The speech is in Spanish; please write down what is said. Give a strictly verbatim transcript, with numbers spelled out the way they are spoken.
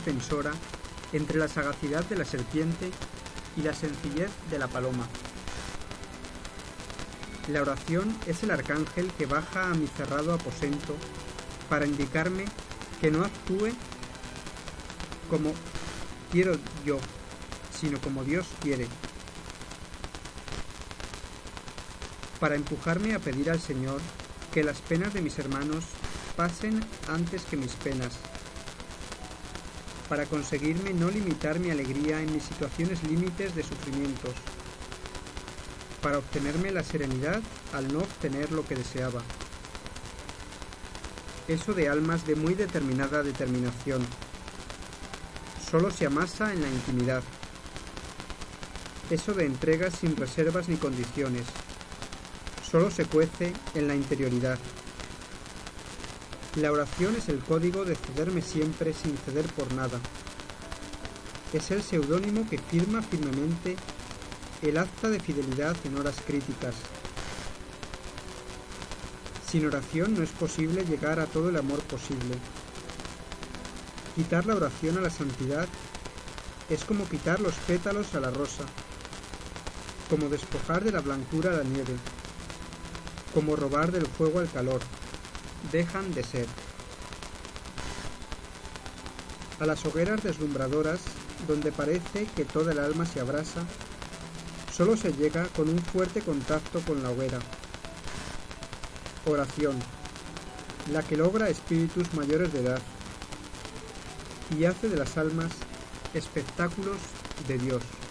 tensora entre la sagacidad de la serpiente y la sencillez de la paloma. La oración es el arcángel que baja a mi cerrado aposento para indicarme que no actúe como quiero yo, sino como Dios quiere, para empujarme a pedir al Señor que las penas de mis hermanos pasen antes que mis penas, para conseguirme no limitar mi alegría en mis situaciones límites de sufrimientos, para obtenerme la serenidad al no obtener lo que deseaba. Eso de almas de muy determinada determinación solo se amasa en la intimidad. Eso de entregas sin reservas ni condiciones solo se cuece en la interioridad. La oración es el código de cederme siempre sin ceder por nada. Es el seudónimo que firma firmemente el acta de fidelidad en horas críticas. Sin oración no es posible llegar a todo el amor posible. Quitar la oración a la santidad es como quitar los pétalos a la rosa, como despojar de la blancura a la nieve, como robar del fuego al calor. Dejan de ser. A las hogueras deslumbradoras, donde parece que toda el alma se abrasa, solo se llega con un fuerte contacto con la hoguera. Oración, la que logra espíritus mayores de edad y hace de las almas espectáculos de Dios.